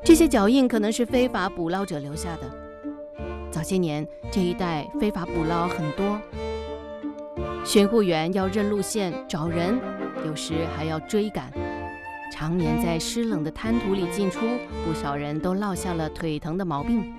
这些脚印可能是非法捕捞者留下的。早些年，这一带非法捕捞很多，巡护员要认路线、找人，有时还要追赶。常年在湿冷的滩涂里进出，不少人都落下了腿疼的毛病。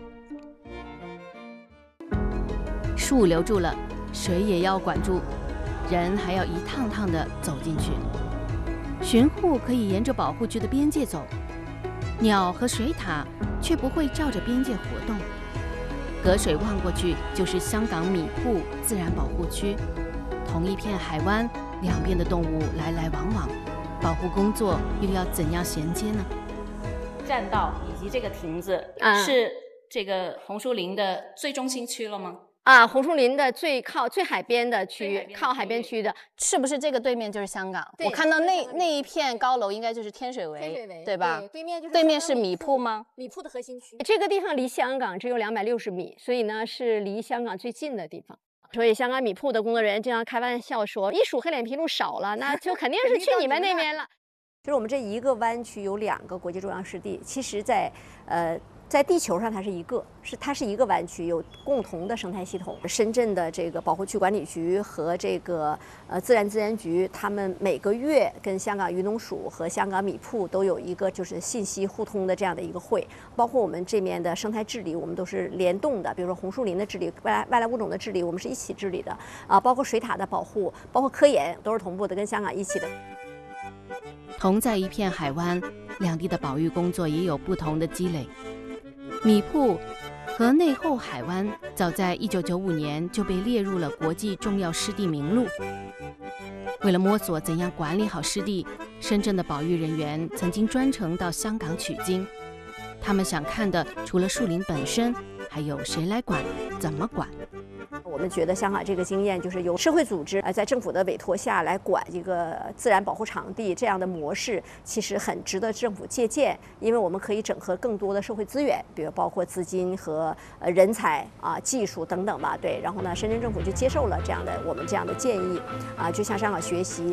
树留住了，水也要管住，人还要一趟趟地走进去。巡护可以沿着保护区的边界走，鸟和水獭却不会照着边界活动。隔水望过去就是香港米埔自然保护区，同一片海湾，两边的动物来来往往，保护工作又要怎样衔接呢？ 栈道以及这个亭子是这个红树林的最中心区了吗？ 红树林的最海边的区域，靠海边区域的， 是不是这个对面就是香港？我看到那一片高楼应该就是天水围，对吧？对面是米埔吗？ 米埔的核心区。这个地方离香港只有260米，所以呢是离香港最近的地方。所以香港米埔的工作人员经常开玩笑说，一数黑脸琵鹭少了，那就肯定是去你们那边了。就是我们这一个湾区有2个国际重要湿地，其实在地球上它是一个湾区，有共同的生态系统。深圳的这个保护区管理局和这个自然资源局，他们每个月跟香港渔农署和香港米埔都有一个就是信息互通的这样的一个会，包括我们这面的生态治理，我们都是联动的，比如说红树林的治理、外来物种的治理，我们是一起治理的包括水獭的保护，包括科研都是同步的，跟香港一起的。 同在一片海湾，两地的保育工作也有不同的积累。米埔和内后海湾早在1995年就被列入了国际重要湿地名录。为了摸索怎样管理好湿地，深圳的保育人员曾经专程到香港取经。他们想看的除了树林本身，还有谁来管、怎么管。 我们觉得香港这个经验就是由社会组织在政府的委托下来管一个自然保护场地这样的模式，其实很值得政府借鉴，因为我们可以整合更多的社会资源，比如包括资金和人才技术等等吧。对，然后呢，深圳政府就接受了我们这样的建议就向香港学习。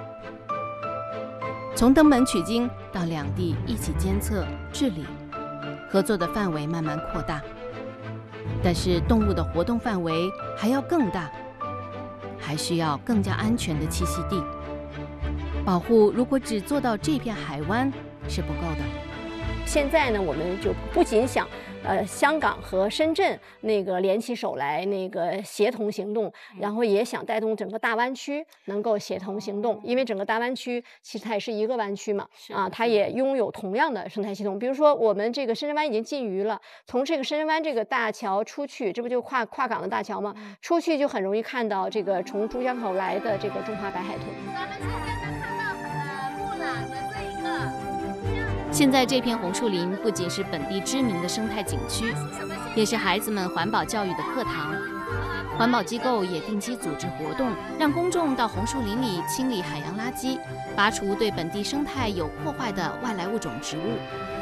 从登门取经到两地一起监测治理，合作的范围慢慢扩大。但是动物的活动范围还要更大，还需要更加安全的栖息地。保护如果只做到这片海湾是不够的。 现在呢，我们就不仅想香港和深圳联起手来协同行动，然后也想带动整个大湾区能够协同行动，因为整个大湾区其实它也是一个湾区嘛，它也拥有同样的生态系统。比如说我们这个深圳湾已经禁渔了，从这个深圳湾这个大桥出去，这不就跨港的大桥吗？出去就很容易看到这个从珠江口来的这个中华白海豚。咱们现在能看到木兰的这一个。 现在这片红树林不仅是本地知名的生态景区，也是孩子们环保教育的课堂。环保机构也定期组织活动，让公众到红树林里清理海洋垃圾，拔除对本地生态有破坏的外来物种植物。